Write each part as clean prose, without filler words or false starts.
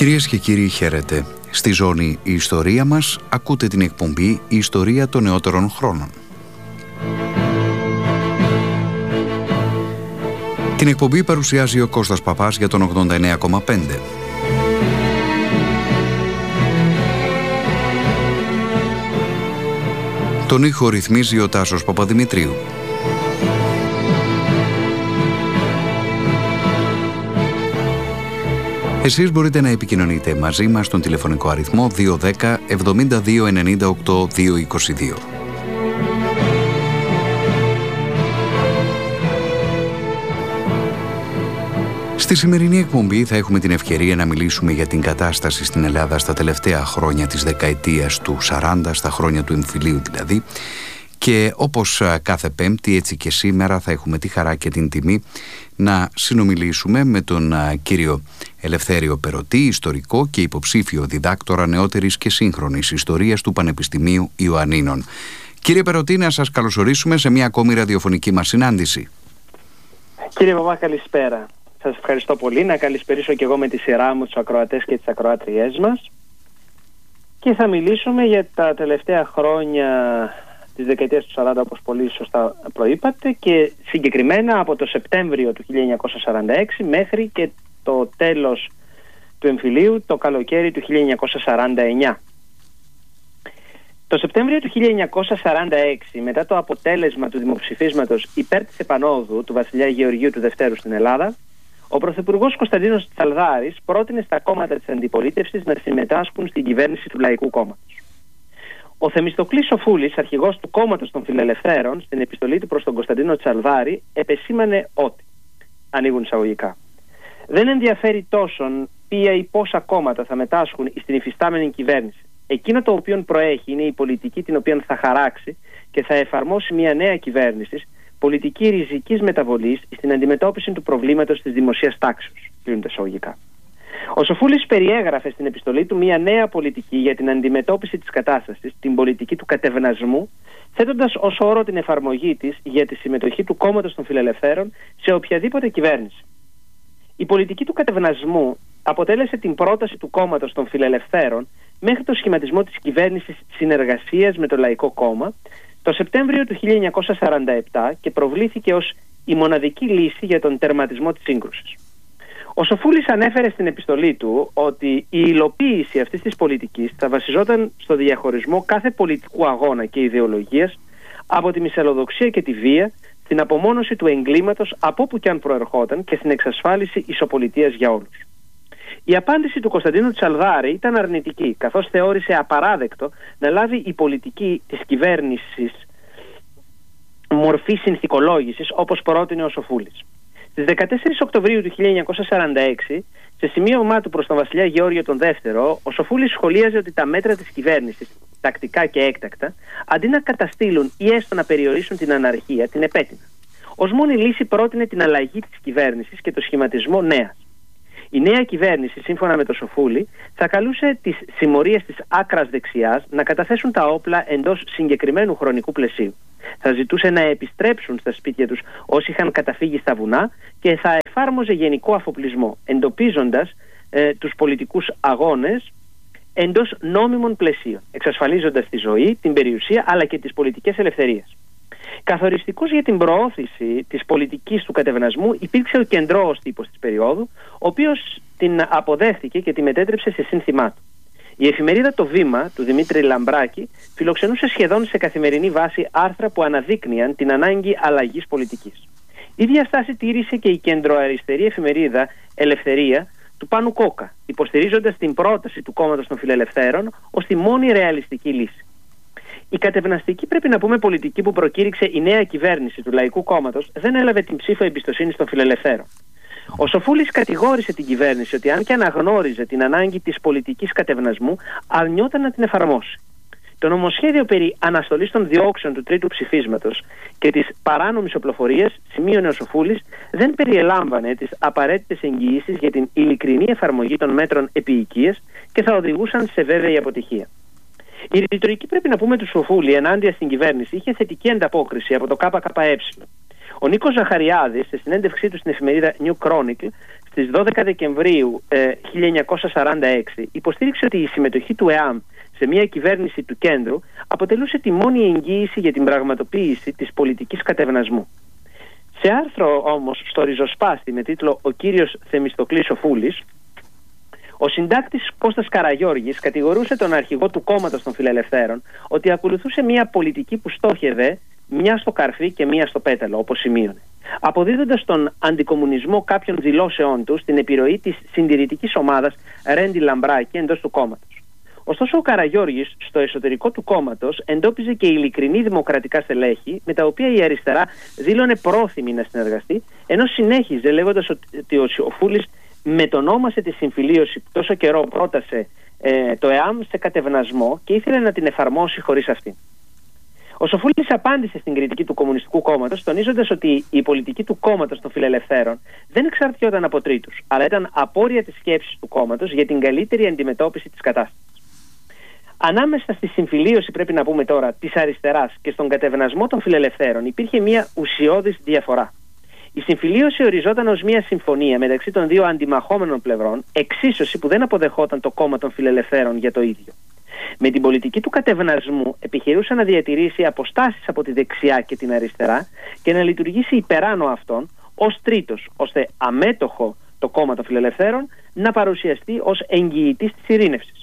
Κυρίες και κύριοι, χαίρετε. Στη ζώνη «Η ιστορία μας» ακούτε την εκπομπή «Η ιστορία των νεότερων χρόνων». Την εκπομπή παρουσιάζει ο Κώστας Παπάς για τον 89,5. Τον ήχο ρυθμίζει ο Τάσος Παπαδημητρίου. Εσείς μπορείτε να επικοινωνείτε μαζί μας στον τηλεφωνικό αριθμό 210 72 98 222. Στη σημερινή εκπομπή θα έχουμε την ευκαιρία να μιλήσουμε για την κατάσταση στην Ελλάδα στα τελευταία χρόνια της δεκαετίας του 40, στα χρόνια του εμφυλίου δηλαδή, και όπως κάθε Πέμπτη, έτσι και σήμερα θα έχουμε τη χαρά και την τιμή να συνομιλήσουμε με τον κύριο Ελευθέριο Περωτή, ιστορικό και υποψήφιο διδάκτορα νεότερης και σύγχρονης ιστορίας του Πανεπιστημίου Ιωαννίνων. Κύριε Περωτή, να σας καλωσορίσουμε σε μια ακόμη ραδιοφωνική μας συνάντηση. Κύριε Παπά, καλησπέρα. Σας ευχαριστώ πολύ. Να καλησπερίσω και εγώ με τη σειρά μου τους ακροατές και τις ακροάτριές μας. Και θα μιλήσουμε για τα τελευταία χρόνια της δεκαετίας του 40, όπως πολύ σωστά προείπατε, και συγκεκριμένα από το Σεπτέμβριο του 1946 μέχρι και το τέλος του εμφυλίου, το καλοκαίρι του 1949. Το Σεπτέμβριο του 1946, μετά το αποτέλεσμα του δημοψηφίσματος υπέρ της επανόδου του βασιλιά Γεωργίου του Δευτέρου στην Ελλάδα, ο Πρωθυπουργός Κωνσταντίνος Τσαλδάρης πρότεινε στα κόμματα της αντιπολίτευσης να συμμετάσχουν στην κυβέρνηση του Λαϊκού Κόμματος. Ο Θεμιστοκλής Σοφούλης, αρχηγός του Κόμματος των Φιλελευθέρων, στην επιστολή του προς τον Κωνσταντίνο Τσαλδάρη, επεσήμανε ότι, ανοίγουν εισαγωγικά, δεν ενδιαφέρει τόσον ποια ή πόσα κόμματα θα μετάσχουν στην υφιστάμενη κυβέρνηση. Εκείνο το οποίο προέχει είναι η πολιτική την οποία θα χαράξει και θα εφαρμόσει μια νέα κυβέρνηση, πολιτική ριζικής μεταβολής στην αντιμετώπιση του προβλήματος της δημοσίας τάξεως. Κλείνουν τα εισαγωγικά. Ο Σοφούλης περιέγραφε στην επιστολή του μια νέα πολιτική για την αντιμετώπιση της κατάστασης, την πολιτική του κατευνασμού, θέτοντας ως όρο την εφαρμογή της για τη συμμετοχή του Κόμματος των Φιλελευθέρων σε οποιαδήποτε κυβέρνηση. Η πολιτική του κατευνασμού αποτέλεσε την πρόταση του Κόμματος των Φιλελευθέρων μέχρι το σχηματισμό της κυβέρνησης συνεργασίας με το Λαϊκό Κόμμα το Σεπτέμβριο του 1947 και προβλήθηκε ως η μοναδική λύση για τον τερματισμό της σύγκρουσης. Ο Σοφούλης ανέφερε στην επιστολή του ότι η υλοποίηση αυτής της πολιτικής θα βασιζόταν στο διαχωρισμό κάθε πολιτικού αγώνα και ιδεολογίας από τη μυσαλλοδοξία και τη βία, στην απομόνωση του εγκλήματος από όπου και αν προερχόταν και στην εξασφάλιση ισοπολιτείας για όλους. Η απάντηση του Κωνσταντίνου Τσαλδάρη ήταν αρνητική, καθώς θεώρησε απαράδεκτο να λάβει η πολιτική της κυβέρνησης μορφή συνθηκολόγησης όπως πρότεινε ο Σοφούλης. Στις 14 Οκτωβρίου του 1946, σε σημείωμά του προς τον βασιλιά Γεώργιο τον Δεύτερο, ο Σοφούλης σχολίαζε ότι τα μέτρα της κυβέρνησης, τακτικά και έκτακτα, αντί να καταστήλουν ή έστω να περιορίσουν την αναρχία, την επέτειναν. Ως μόνη λύση πρότεινε την αλλαγή της κυβέρνησης και το σχηματισμό νέας. Η νέα κυβέρνηση, σύμφωνα με τον Σοφούλη, θα καλούσε τις συμμορίες της άκρας δεξιάς να καταθέσουν τα όπλα εντός συγκεκριμένου χρονικού πλαισίου. Θα ζητούσε να επιστρέψουν στα σπίτια τους όσοι είχαν καταφύγει στα βουνά και θα εφάρμοζε γενικό αφοπλισμό, εντοπίζοντας τους πολιτικούς αγώνες εντός νόμιμων πλαισίων, εξασφαλίζοντας τη ζωή, την περιουσία αλλά και τις πολιτικές ελευθερίες. Καθοριστικός για την προώθηση της πολιτικής του κατευνασμού υπήρξε ο κεντρώος τύπος της περίοδου, ο οποίος την αποδέχτηκε και τη μετέτρεψε σε σύνθημά του. Η εφημερίδα «Το Βήμα» του Δημήτρη Λαμπράκη φιλοξενούσε σχεδόν σε καθημερινή βάση άρθρα που αναδείκνυαν την ανάγκη αλλαγής πολιτικής. Η ίδια στάση τήρησε και η κεντροαριστερή εφημερίδα «Ελευθερία» του Πάνου Κόκα, υποστηρίζοντας την πρόταση του Κόμματος των Φιλελευθέρων ως τη μόνη ρεαλιστική λύση. Η κατευναστική, πρέπει να πούμε, πολιτική που προκήρυξε η νέα κυβέρνηση του Λαϊκού Κόμματος δεν έλαβε την ψήφο εμπιστοσύνης των Φιλελευθέρων. Ο Σοφούλης κατηγόρησε την κυβέρνηση ότι αν και αναγνώριζε την ανάγκη της πολιτικής κατευνασμού, αρνιόταν να την εφαρμόσει. Το νομοσχέδιο περί αναστολής των διώξεων του τρίτου ψηφίσματος και της παράνομης οπλοφορίας, σημείωνε ο Σοφούλης, δεν περιελάμβανε τις απαραίτητες εγγυήσεις για την ειλικρινή εφαρμογή των μέτρων επίοικίας και θα οδηγούσαν σε βέβαιη αποτυχία. Η ρητορική, πρέπει να πούμε, του Σοφούλη ενάντια στην κυβέρνηση είχε θετική ανταπόκριση από το ΚΚΕ. Ο Νίκος Ζαχαριάδης, σε συνέντευξή του στην εφημερίδα New Chronicle, στις 12 Δεκεμβρίου 1946 υποστήριξε ότι η συμμετοχή του ΕΑΜ σε μια κυβέρνηση του κέντρου αποτελούσε τη μόνη εγγύηση για την πραγματοποίηση της πολιτικής κατευνασμού. Σε άρθρο όμως στο Ριζοσπάστη με τίτλο «Ο κύριος Θεμιστοκλής ο Φούλης», ο συντάκτης Κώστας Καραγιώργης κατηγορούσε τον αρχηγό του κόμματος των Φιλελευθέρων ότι ακολουθούσε μια πολιτική που στόχευε μια στο καρφί και μια στο πέταλο, όπως σημείωνε, αποδίδοντας στον αντικομουνισμό κάποιων δηλώσεών του στην επιρροή της συντηρητικής ομάδας Ρέντι Λαμπράκη εντός του κόμματος. Ωστόσο, ο Καραγιώργης στο εσωτερικό του κόμματος εντόπιζε και ειλικρινή δημοκρατικά στελέχη, με τα οποία η αριστερά δήλωνε πρόθυμη να συνεργαστεί, ενώ συνέχιζε λέγοντας ότι ο Φούλης μετονόμασε τη συμφιλίωση που τόσο καιρό πρότασε το ΕΑΜ σε κατευνασμό και ήθελε να την εφαρμόσει χωρίς αυτή. Ο Σοφούλης απάντησε στην κριτική του Κομμουνιστικού Κόμματος, τονίζοντας ότι η πολιτική του κόμματος των Φιλελευθέρων δεν εξαρτιόταν από τρίτους, αλλά ήταν απόρρια της σκέψης του κόμματος για την καλύτερη αντιμετώπιση της κατάστασης. Ανάμεσα στη συμφιλίωση, πρέπει να πούμε τώρα, της αριστεράς και στον κατευνασμό των Φιλελευθέρων υπήρχε μια ουσιώδης διαφορά. Η συμφιλίωση οριζόταν ως μια συμφωνία μεταξύ των δύο αντιμαχόμενων πλευρών, εξίσωση που δεν αποδεχόταν το κόμμα των Φιλελευθέρων για το ίδιο. Με την πολιτική του κατευνασμού επιχειρούσε να διατηρήσει αποστάσεις από τη δεξιά και την αριστερά και να λειτουργήσει υπεράνω αυτών ως τρίτος, ώστε αμέτωχο το κόμμα των Φιλελευθέρων να παρουσιαστεί ως εγγυητής της ειρήνευσης.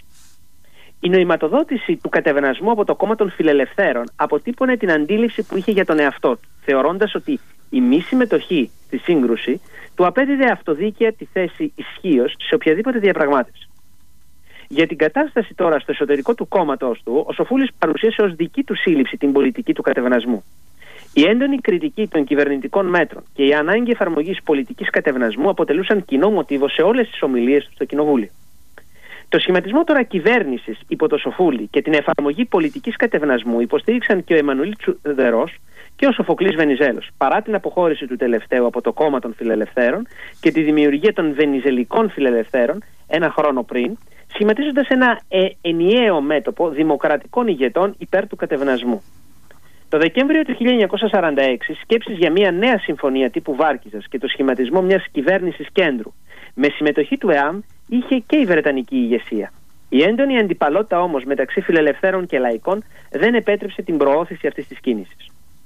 Η νοηματοδότηση του κατευνασμού από το κόμμα των Φιλελευθέρων αποτύπωνε την αντίληψη που είχε για τον εαυτό του, θεωρώντας ότι η μη συμμετοχή στη σύγκρουση του απέδιδε αυτοδίκαια τη θέση ισχύως σε οποιαδήποτε διαπραγμάτευση. Για την κατάσταση τώρα στο εσωτερικό του κόμματος του, ο Σοφούλης παρουσίασε ως δική του σύλληψη την πολιτική του κατευνασμού. Η έντονη κριτική των κυβερνητικών μέτρων και η ανάγκη εφαρμογής πολιτικής κατευνασμού αποτελούσαν κοινό μοτίβο σε όλες τις ομιλίες του στο Κοινοβούλιο. Το σχηματισμό τώρα κυβέρνησης υπό το Σοφούλη και την εφαρμογή πολιτικής κατευνασμού υποστήριξαν και ο Εμμανουήλ Τσουδερός και ο Σοφοκλής Βενιζέλος, παρά την αποχώρηση του τελευταίου από το κόμμα των Φιλελευθέρων και τη δημιουργία των Βενιζελικών Φιλελευθέρων ένα χρόνο πριν, σχηματίζοντας ένα ενιαίο μέτωπο δημοκρατικών ηγετών υπέρ του κατευνασμού. Το Δεκέμβριο του 1946, σκέψεις για μια νέα συμφωνία τύπου Βάρκιζας και το σχηματισμό μιας κυβέρνησης κέντρου με συμμετοχή του ΕΑΜ είχε και η Βρετανική ηγεσία. Η έντονη αντιπαλότητα όμως μεταξύ φιλελευθέρων και λαϊκών δεν επέτρεψε την προώθηση αυτής της κίνησης.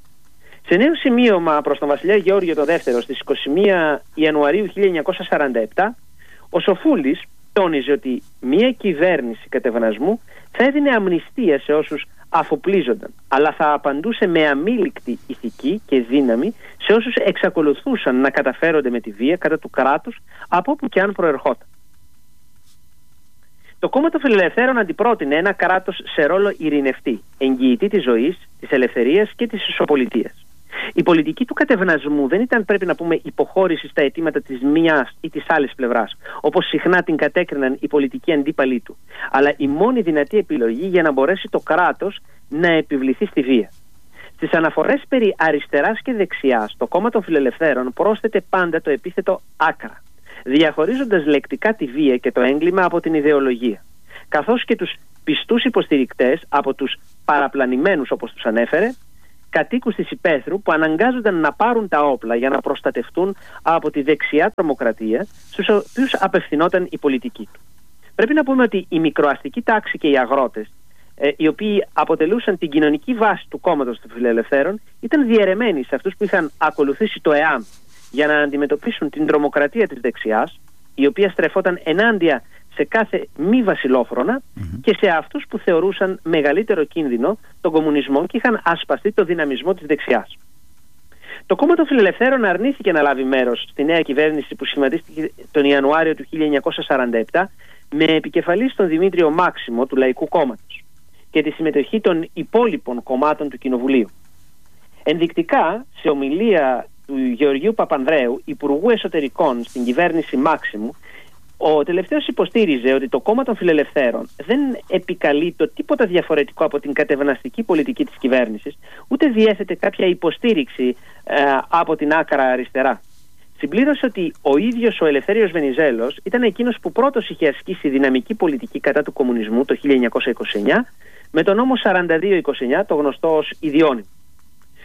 Σε νέο σημείωμα προς τον βασιλιά Γεώργιο το δεύτερο στις 21 Ιανουαρίου 1947, ο Σοφούλης τόνιζε ότι μια κυβέρνηση κατευνασμού θα έδινε αμνηστία σε όσους αφοπλίζονταν, αλλά θα απαντούσε με αμήλικτη ηθική και δύναμη σε όσους εξακολουθούσαν να καταφέρονται με τη βία κατά του κράτους από όπου και αν προερχόταν. Το κόμμα των Φιλελευθέρων αντιπρότεινε ένα κράτος σε ρόλο ειρηνευτή, εγγυητή της ζωής, της ελευθερίας και της ισοπολιτείας. Η πολιτική του κατευνασμού δεν ήταν, πρέπει να πούμε, υποχώρηση στα αιτήματα της μιας ή της άλλης πλευράς, όπως συχνά την κατέκριναν οι πολιτικοί αντίπαλοι του, αλλά η μόνη δυνατή επιλογή για να μπορέσει το κράτος να επιβληθεί στη βία. Στις αναφορές περί αριστεράς και δεξιάς, το κόμμα των Φιλελευθέρων πρόσθεται πάντα το επίθετο άκρα, διαχωρίζοντας λεκτικά τη βία και το έγκλημα από την ιδεολογία, καθώς και τους πιστούς υποστηρικτές από τους παραπλανημένους, όπως τους ανέφερε, κατοίκους της υπαίθρου που αναγκάζονταν να πάρουν τα όπλα για να προστατευτούν από τη δεξιά τρομοκρατία στους οποίους απευθυνόταν η πολιτική του. Πρέπει να πούμε ότι η μικροαστική τάξη και οι αγρότες, οι οποίοι αποτελούσαν την κοινωνική βάση του κόμματος των Φιλελευθέρων, ήταν διαιρεμένοι σε αυτούς που είχαν ακολουθήσει το ΕΑΜ για να αντιμετωπίσουν την τρομοκρατία της δεξιάς, η οποία στρεφόταν ενάντια σε κάθε μη βασιλόφρονα, και σε αυτούς που θεωρούσαν μεγαλύτερο κίνδυνο τον κομμουνισμό και είχαν ασπαστεί το δυναμισμό της δεξιάς. Το κόμμα των Φιλελευθέρων αρνήθηκε να λάβει μέρος στη νέα κυβέρνηση που σχηματίστηκε τον Ιανουάριο του 1947 με επικεφαλής τον Δημήτριο Μάξιμο του Λαϊκού Κόμματος και τη συμμετοχή των υπόλοιπων κομμάτων του Κοινοβουλίου. Ενδεικτικά, σε ομιλία του Γεωργίου Παπανδρέου, Υπουργού Εσωτερικών στην κυβέρνηση Μάξιμου, ο τελευταίος υποστήριζε ότι το κόμμα των Φιλελευθέρων δεν επικαλεί το τίποτα διαφορετικό από την κατευναστική πολιτική της κυβέρνησης, ούτε διέθετε κάποια υποστήριξη από την άκρα αριστερά. Συμπλήρωσε ότι ο ίδιος ο Ελευθέριος Βενιζέλος ήταν εκείνος που πρώτος είχε ασκήσει δυναμική πολιτική κατά του κομμουνισμού το 1929 με τον νόμο 4229, το γνωστό ως Ιδιώνυμο.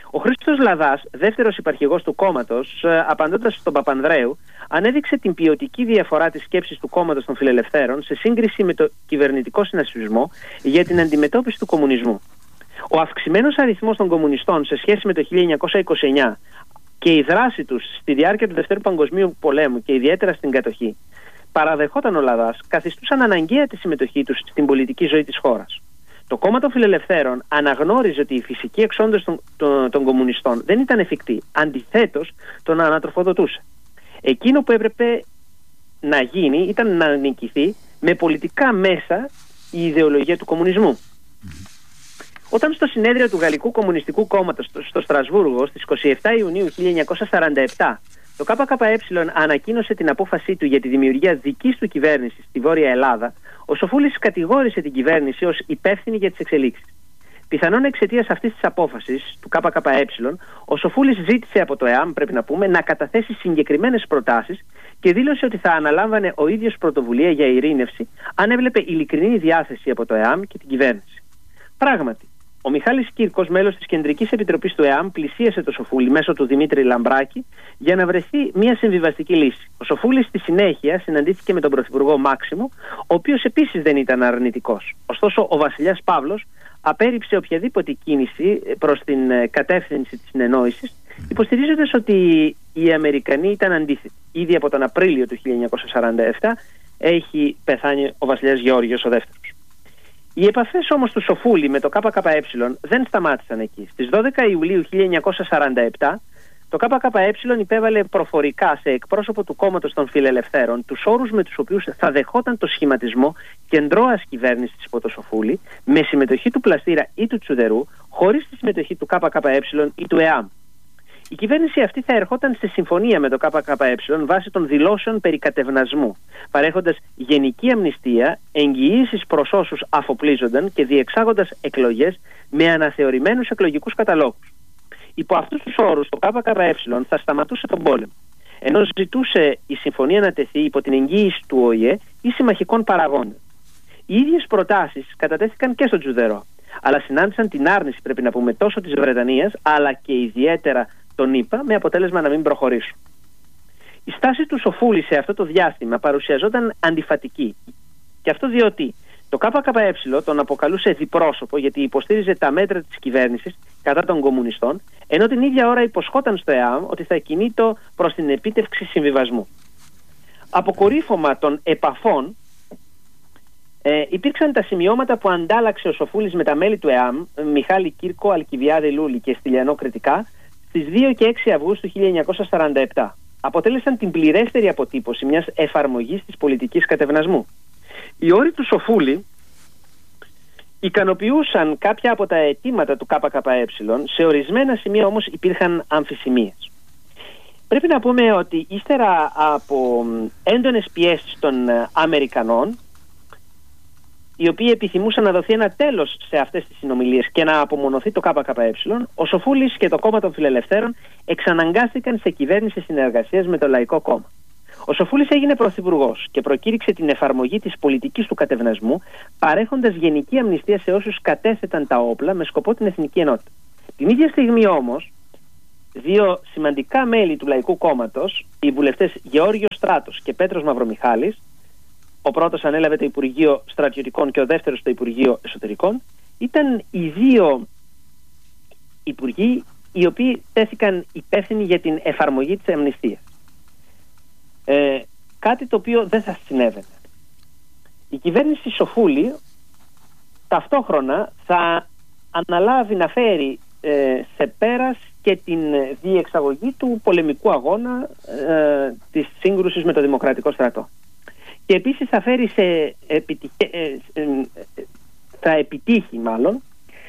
Ο Χρήστος Λαδάς, δεύτερος υπαρχηγός του κόμματος, απαντώντας στον Παπανδρέου, ανέδειξε την ποιοτική διαφορά της σκέψης του κόμματος των Φιλελευθέρων σε σύγκριση με το κυβερνητικό συνασπισμό για την αντιμετώπιση του κομμουνισμού. Ο αυξημένος αριθμός των κομμουνιστών σε σχέση με το 1929 και η δράση τους στη διάρκεια του Δευτέρου Παγκοσμίου Πολέμου και ιδιαίτερα στην κατοχή, παραδεχόταν ο Λαδάς, καθιστούσαν αναγκαία τη συμμετοχή τους στην πολιτική ζωή της χώρας. Το κόμμα των Φιλελευθέρων αναγνώριζε ότι η φυσική εξόντωση των κομμουνιστών δεν ήταν εφικτή. Αντιθέτως, τον ανατροφοδοτούσε. Εκείνο που έπρεπε να γίνει ήταν να νικηθεί με πολιτικά μέσα η ιδεολογία του κομμουνισμού. Όταν στο συνέδριο του Γαλλικού Κομμουνιστικού Κόμματος στο Στρασβούργο στις 27 Ιουνίου 1947 το ΚΚΕ ανακοίνωσε την απόφασή του για τη δημιουργία δικής του κυβέρνησης στη Βόρεια Ελλάδα, ο Σοφούλης κατηγόρησε την κυβέρνηση ως υπεύθυνη για τις εξελίξεις. Πιθανόν εξαιτίας αυτής της απόφασης του ΚΚΕ, ο Σοφούλης ζήτησε από το ΕΑΜ, πρέπει να πούμε, να καταθέσει συγκεκριμένες προτάσεις και δήλωσε ότι θα αναλάμβανε ο ίδιος πρωτοβουλία για ειρήνευση αν έβλεπε ειλικρινή διάθεση από το ΕΑΜ και την κυβέρνηση. Πράγματι, ο Μιχάλης Κύρκος, μέλος της Κεντρικής Επιτροπής του ΕΑΜ, πλησίασε το Σοφούλη μέσω του Δημήτρη Λαμπράκη για να βρεθεί μια συμβιβαστική λύση. Ο Σοφούλης στη συνέχεια συναντήθηκε με τον Πρωθυπουργό Μάξιμο, ο οποίος επίσης δεν ήταν αρνητικός. Ωστόσο, ο βασιλιάς Παύλος απέρριψε οποιαδήποτε κίνηση προς την κατεύθυνση της συνεννόησης, υποστηρίζοντας ότι οι Αμερικανοί ήταν αντίθετοι. Ήδη από τον Απρίλιο του 1947 έχει πεθάνει ο βασιλιάς Γεώργιος ο δεύτερος. Οι επαφές όμως του Σοφούλη με το ΚΚΕ δεν σταμάτησαν εκεί. Στις 12 Ιουλίου 1947 το ΚΚΕ υπέβαλε προφορικά σε εκπρόσωπο του κόμματος των Φιλελευθέρων τους όρους με τους οποίους θα δεχόταν το σχηματισμό κεντρώας κυβέρνησης υπό το Σοφούλη, με συμμετοχή του Πλαστήρα ή του Τσουδερού, χωρίς τη συμμετοχή του ΚΚΕ ή του ΕΑΜ. Η κυβέρνηση αυτή θα ερχόταν σε συμφωνία με το ΚΚΕ βάσει των δηλώσεων περί κατευνασμού, παρέχοντας γενική αμνηστία, εγγυήσεις προς όσους αφοπλίζονταν και διεξάγοντας εκλογές με αναθεωρημένους εκλογικούς καταλόγους. Υπό αυτούς τους όρους, το ΚΚΕ θα σταματούσε τον πόλεμο, ενώ ζητούσε η συμφωνία να τεθεί υπό την εγγύηση του ΟΗΕ ή συμμαχικών παραγόντων. Οι ίδιες προτάσεις κατατέθηκαν και στον Τσουδερό, αλλά συνάντησαν την άρνηση, πρέπει να πούμε, τόσο της Βρετανίας, αλλά και ιδιαίτερα τον ΗΠΑ, με αποτέλεσμα να μην προχωρήσουν. Η στάση του Σοφούλη σε αυτό το διάστημα παρουσιαζόταν αντιφατική. Και αυτό διότι το ΚΚΕ τον αποκαλούσε διπρόσωπο, γιατί υποστήριζε τα μέτρα της κυβέρνησης κατά των κομμουνιστών, ενώ την ίδια ώρα υποσχόταν στο ΕΑΜ ότι θα κινείτο προς την επίτευξη συμβιβασμού. Αποκορύφωμα των επαφών υπήρξαν τα σημειώματα που αντάλλαξε ο Σοφούλης με τα μέλη του ΕΑΜ, Μιχάλη Κύρκο, Αλκιβιάδη Λούλη και Στυλιανό Κρητικά, στις 2 και 6 Αυγούστου 1947. Αποτέλεσαν την πληρέστερη αποτύπωση μιας εφαρμογής της πολιτικής κατευνασμού. Οι όροι του Σοφούλη ικανοποιούσαν κάποια από τα αιτήματα του ΚΚΕ, σε ορισμένα σημεία όμως υπήρχαν αμφισημίες. Πρέπει να πούμε ότι ύστερα από έντονες πιέσεις των Αμερικανών, οι οποίοι επιθυμούσαν να δοθεί ένα τέλος σε αυτές τις συνομιλίες και να απομονωθεί το ΚΚΕ, ο Σοφούλης και το κόμμα των Φιλελευθέρων εξαναγκάστηκαν σε κυβέρνηση συνεργασίας με το Λαϊκό Κόμμα. Ο Σοφούλης έγινε πρωθυπουργός και προκήρυξε την εφαρμογή της πολιτικής του κατευνασμού, παρέχοντας γενική αμνηστία σε όσους κατέθεταν τα όπλα με σκοπό την εθνική ενότητα. Την ίδια στιγμή όμως, δύο σημαντικά μέλη του Λαϊκού Κόμματος, οι βουλευτές Γεώργιος Στράτος και Πέτρος Μαυρομιχάλης, ο πρώτος ανέλαβε το Υπουργείο Στρατιωτικών και ο δεύτερος το Υπουργείο Εσωτερικών, ήταν οι δύο υπουργοί οι οποίοι τέθηκαν υπεύθυνοι για την εφαρμογή της αμνηστίας. Κάτι το οποίο δεν θα συνέβαινε. Η κυβέρνηση Σοφούλη ταυτόχρονα θα αναλάβει να φέρει σε πέρας και την διεξαγωγή του πολεμικού αγώνα της σύγκρουσης με το Δημοκρατικό Στρατό. Και επίσης θα φέρει θα επιτύχει μάλλον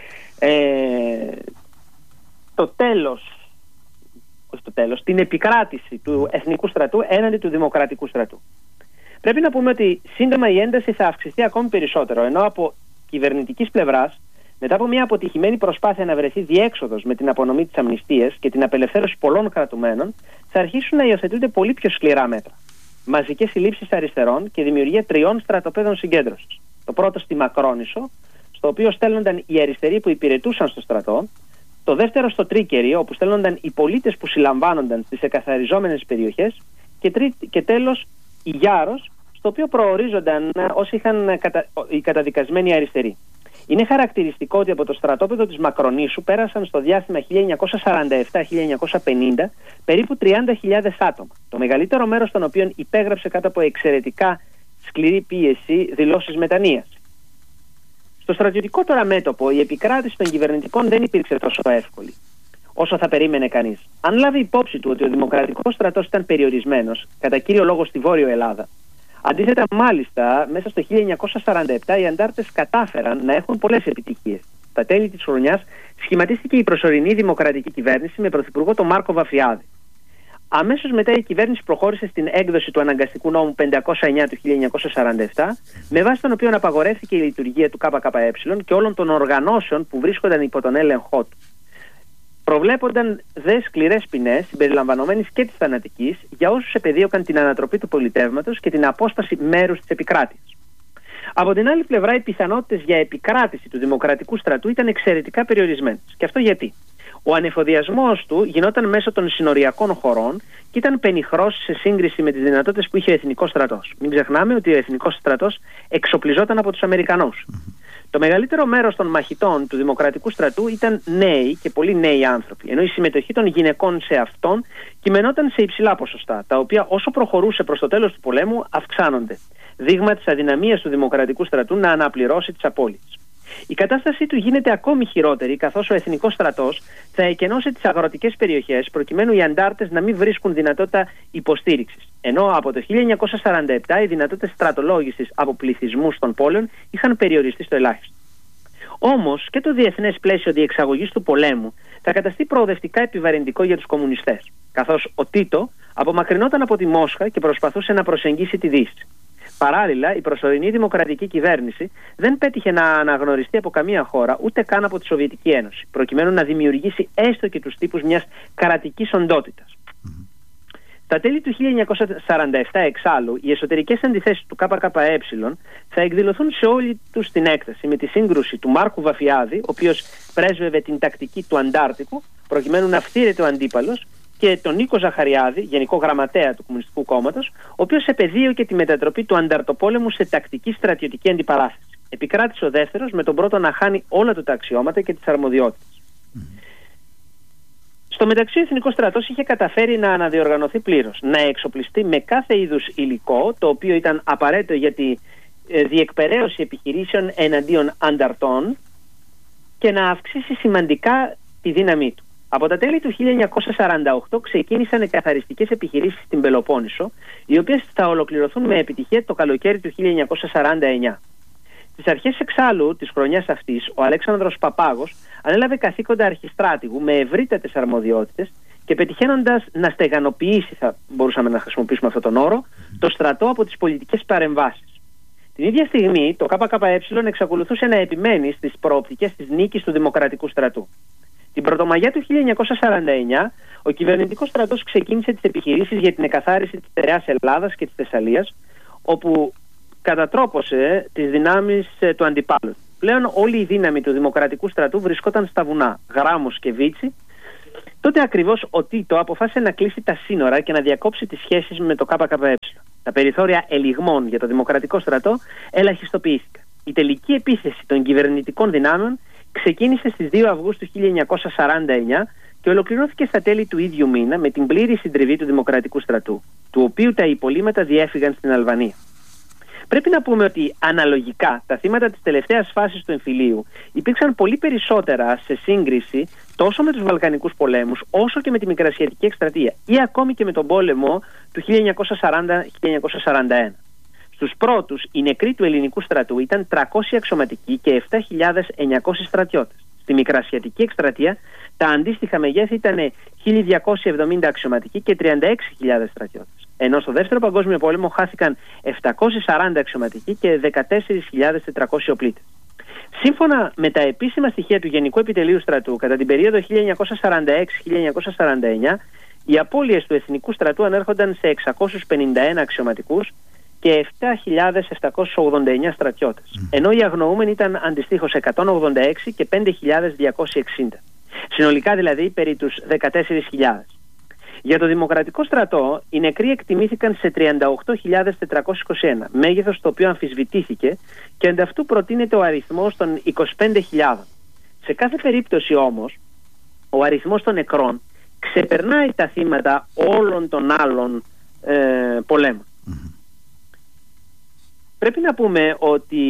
την επικράτηση του εθνικού στρατού έναντι του δημοκρατικού στρατού. Πρέπει να πούμε ότι σύντομα η ένταση θα αυξηθεί ακόμη περισσότερο, ενώ από κυβερνητικής πλευράς, μετά από μια αποτυχημένη προσπάθεια να βρεθεί διέξοδος με την απονομή της αμνηστίας και την απελευθέρωση πολλών κρατουμένων, θα αρχίσουν να υιοθετούνται πολύ πιο σκληρά μέτρα. Μαζικές συλλήψεις αριστερών και δημιουργία 3 στρατοπέδων συγκέντρωσης. Το πρώτο στη Μακρόνησο, στο οποίο στέλνονταν οι αριστεροί που υπηρετούσαν στο στρατό, Στο δεύτερο, στο Τρίκερι, όπου στέλνονταν οι πολίτες που συλλαμβάνονταν στις εκαθαριζόμενες περιοχές. Και τέλος, η Γιάρος, στο οποίο προορίζονταν όσοι είχαν οι καταδικασμένοι αριστεροί. Είναι χαρακτηριστικό ότι από το στρατόπεδο της Μακρονήσου πέρασαν στο διάστημα 1947-1950 περίπου 30.000 άτομα, το μεγαλύτερο μέρος των οποίων υπέγραψε κάτω από εξαιρετικά σκληρή πίεση δηλώσεις μετανοίας. Στο στρατιωτικό τώρα μέτωπο η επικράτηση των κυβερνητικών δεν υπήρξε τόσο εύκολη όσο θα περίμενε κανείς. Αν λάβει υπόψη του ότι ο δημοκρατικός στρατός ήταν περιορισμένος, κατά κύριο λόγο στη Βόρειο Ελλάδα, αντίθετα, μάλιστα, μέσα στο 1947 οι αντάρτες κατάφεραν να έχουν πολλές επιτυχίες. Στα τέλη της χρονιάς σχηματίστηκε η προσωρινή δημοκρατική κυβέρνηση με πρωθυπουργό τον Μάρκο Βαφιάδη. Αμέσως μετά η κυβέρνηση προχώρησε στην έκδοση του αναγκαστικού νόμου 509 του 1947, με βάση τον οποίο απαγορεύτηκε η λειτουργία του ΚΚΕ και όλων των οργανώσεων που βρίσκονταν υπό τον έλεγχό του. Προβλέπονταν δε σκληρές ποινές, συμπεριλαμβανομένης και της θανατικής, για όσους επεδίωκαν την ανατροπή του πολιτεύματος και την απόσπαση μέρους της επικράτειας. Από την άλλη πλευρά, οι πιθανότητες για επικράτηση του δημοκρατικού στρατού ήταν εξαιρετικά περιορισμένες. Και αυτό γιατί? Ο ανεφοδιασμός του γινόταν μέσω των συνοριακών χωρών και ήταν πενιχρός σε σύγκριση με τις δυνατότητες που είχε ο εθνικός στρατός. Μην ξεχνάμε ότι ο εθνικός στρατός εξοπλιζόταν από τους Αμερικανούς. Το μεγαλύτερο μέρος των μαχητών του δημοκρατικού στρατού ήταν νέοι και πολύ νέοι άνθρωποι, ενώ η συμμετοχή των γυναικών σε αυτόν κειμενόταν σε υψηλά ποσοστά, τα οποία όσο προχωρούσε προς το τέλος του πολέμου αυξάνονται. Δείγμα της αδυναμίας του δημοκρατικού στρατού να αναπληρώσει τις απώλειες. Η κατάστασή του γίνεται ακόμη χειρότερη, καθώς ο εθνικός στρατός θα εκενώσει τις αγροτικές περιοχές προκειμένου οι αντάρτες να μην βρίσκουν δυνατότητα υποστήριξης. Ενώ από το 1947 οι δυνατότητες στρατολόγησης από πληθυσμούς των πόλεων είχαν περιοριστεί στο ελάχιστο. Όμως και το διεθνές πλαίσιο διεξαγωγής του πολέμου θα καταστεί προοδευτικά επιβαρυντικό για τους κομμουνιστές, καθώς ο Τίτο απομακρυνόταν από τη Μόσχα και προσπαθούσε να προσεγγίσει τη Δύση. Παράλληλα, η προσωρινή δημοκρατική κυβέρνηση δεν πέτυχε να αναγνωριστεί από καμία χώρα, ούτε καν από τη Σοβιετική Ένωση, προκειμένου να δημιουργήσει έστω και τους τύπους μιας κρατικής οντότητας. Στα τέλη του 1947 εξάλλου, οι εσωτερικές αντιθέσεις του ΚΚΕ θα εκδηλωθούν σε όλη τους την έκταση, με τη σύγκρουση του Μάρκου Βαφιάδη, ο οποίος πρέσβευε την τακτική του Αντάρτικου, προκειμένου να φτύρεται ο αντίπαλος, και τον Νίκο Ζαχαριάδη, Γενικό Γραμματέα του Κομμουνιστικού Κόμματος, ο οποίος επεδίωκε τη μετατροπή του ανταρτοπόλεμου σε τακτική στρατιωτική αντιπαράθεση. Επικράτησε ο δεύτερος, με τον πρώτο να χάνει όλα του τα αξιώματα και τις αρμοδιότητες. Στο μεταξύ, ο Εθνικός Στρατός είχε καταφέρει να αναδιοργανωθεί πλήρως, να εξοπλιστεί με κάθε είδους υλικό, το οποίο ήταν απαραίτητο για τη διεκπεραίωση επιχειρήσεων εναντίον ανταρτών και να αυξήσει σημαντικά τη δύναμή του. Από τα τέλη του 1948 ξεκίνησαν εκαθαριστικές επιχειρήσεις στην Πελοπόννησο, οι οποίες θα ολοκληρωθούν με επιτυχία το καλοκαίρι του 1949. Στις αρχές εξάλλου της χρονιάς αυτής, ο Αλέξανδρος Παπάγος ανέλαβε καθήκοντα αρχιστράτηγου με ευρύτατες αρμοδιότητες και πετυχαίνοντας να στεγανοποιήσει, θα μπορούσαμε να χρησιμοποιήσουμε αυτόν τον όρο, το στρατό από τις πολιτικές παρεμβάσεις. Την ίδια στιγμή, το ΚΚΕ εξακολουθούσε να επιμένει στις προοπτικές της νίκης του Δημοκρατικού στρατού. Την Πρωτομαγιά του 1949, ο κυβερνητικός στρατός ξεκίνησε τις επιχειρήσεις για την εκαθάριση της στερεάς Ελλάδας και της Θεσσαλίας, όπου κατατρόπωσε τις δυνάμεις του αντιπάλου. Πλέον όλη η δύναμη του Δημοκρατικού στρατού βρισκόταν στα βουνά, Γράμμος και Βίτσι. Τότε ακριβώς ο Τίτο αποφάσισε να κλείσει τα σύνορα και να διακόψει τις σχέσεις με το ΚΚΕ. Τα περιθώρια ελιγμών για το Δημοκρατικό στρατό ελαχιστοποιήθηκαν. Η τελική επίθεση των κυβερνητικών δυνάμεων ξεκίνησε στις 2 Αυγούστου 1949 και ολοκληρώθηκε στα τέλη του ίδιου μήνα με την πλήρη συντριβή του Δημοκρατικού στρατού, του οποίου τα υπολείμματα διέφυγαν στην Αλβανία. Πρέπει να πούμε ότι αναλογικά τα θύματα της τελευταίας φάσης του εμφυλίου υπήρξαν πολύ περισσότερα σε σύγκριση τόσο με τους Βαλκανικούς πολέμους όσο και με τη Μικρασιατική εκστρατεία ή ακόμη και με τον πόλεμο του 1940-1941. Στους πρώτους, οι νεκροί του ελληνικού στρατού ήταν 300 αξιωματικοί και 7.900 στρατιώτες. Στη Μικρασιατική εκστρατεία τα αντίστοιχα μεγέθη ήταν 1.270 αξιωματικοί και 36.000 στρατιώτες. Ενώ στο Δεύτερο Παγκόσμιο Πόλεμο χάθηκαν 740 αξιωματικοί και 14.400 οπλίτες. Σύμφωνα με τα επίσημα στοιχεία του Γενικού Επιτελείου Στρατού, κατά την περίοδο 1946-1949, οι απώλειες του Εθνικού Στρατού ανέρχονταν σε 651 αξιωματικούς και 7.789 στρατιώτες, ενώ οι αγνοούμενοι ήταν αντιστοίχως 186 και 5.260. Συνολικά δηλαδή περί τους 14.000. Για το Δημοκρατικό στρατό οι νεκροί εκτιμήθηκαν σε 38.421, μέγεθος το οποίο αμφισβητήθηκε και ανταυτού προτείνεται ο αριθμός των 25.000. Σε κάθε περίπτωση όμως ο αριθμός των νεκρών ξεπερνάει τα θύματα όλων των άλλων πολέμων. Πρέπει να πούμε ότι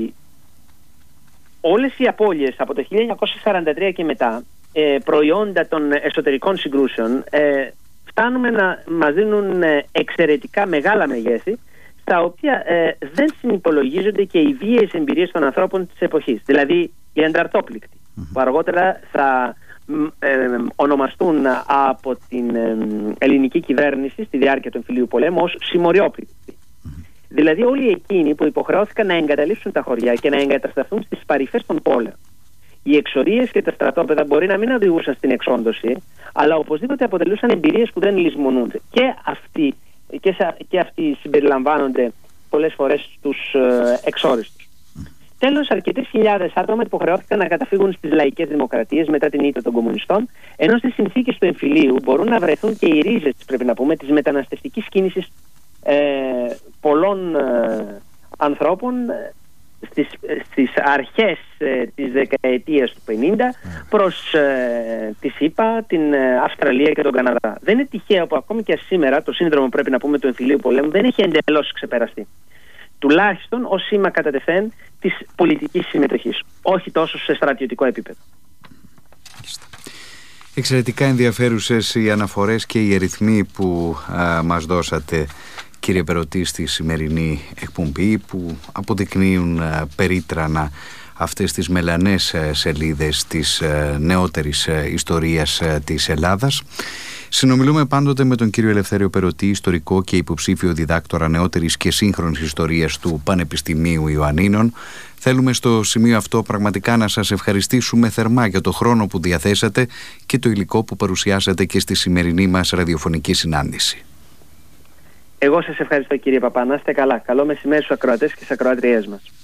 όλες οι απώλειες από το 1943 και μετά, προϊόντα των εσωτερικών συγκρούσεων, φτάνουμε να μας δίνουν εξαιρετικά μεγάλα μεγέθη, στα οποία δεν συνυπολογίζονται και οι βίαιες εμπειρίες των ανθρώπων της εποχής. Δηλαδή οι ανταρτόπληκτοι, που αργότερα θα ονομαστούν από την ελληνική κυβέρνηση στη διάρκεια του εμφυλίου πολέμου ως συμμοριόπληκτοι. Δηλαδή όλοι εκείνοι που υποχρεώθηκαν να εγκαταλείψουν τα χωριά και να εγκατασταθούν στις παρυφές των πόλεων. Οι εξορίες και τα στρατόπεδα μπορεί να μην οδηγούσαν στην εξόντωση, αλλά οπωσδήποτε αποτελούσαν εμπειρίες που δεν λησμονούνται. Και αυτοί συμπεριλαμβάνονται πολλές φορές στους εξόριστους. Τέλος, αρκετές χιλιάδες άτομα υποχρεώθηκαν να καταφύγουν στις λαϊκές δημοκρατίες μετά την ήττα των κομμουνιστών, ενώ στις συνθήκες του εμφυλίου μπορούν να βρεθούν και οι ρίζες, πρέπει να πούμε, της μεταναστευτικής κίνησης πολλών ανθρώπων στις αρχές της δεκαετίας του 50 προς τη ΣΥΠΑ, την Αυστραλία και τον Καναδά. Δεν είναι τυχαίο που ακόμη και σήμερα το σύνδρομο, πρέπει να πούμε, του εμφυλίου πολέμου δεν έχει εντελώς ξεπεραστεί. Τουλάχιστον ως σήμα κατά τεθέν της πολιτικής συμμετοχής, όχι τόσο σε στρατιωτικό επίπεδο. Εξαιρετικά ενδιαφέρουσες οι αναφορές και οι αριθμοί που μας δώσατε, κύριε Περωτή, στη σημερινή εκπομπή, που αποδεικνύουν περίτρανα αυτές τις μελανές σελίδες της νεότερης ιστορίας της Ελλάδας. Συνομιλούμε πάντοτε με τον κύριο Ελευθέριο Περωτή, ιστορικό και υποψήφιο διδάκτορα νεότερης και σύγχρονης ιστορίας του Πανεπιστημίου Ιωαννίνων. Θέλουμε στο σημείο αυτό πραγματικά να σας ευχαριστήσουμε θερμά για το χρόνο που διαθέσατε και το υλικό που παρουσιάσατε και στη σημερινή μας ραδιοφωνική συνάντηση. Εγώ σας ευχαριστώ, κύριε Παπά. Να είστε καλά. Καλό μεσημέρι στους ακροατές και στις ακροατριές μας.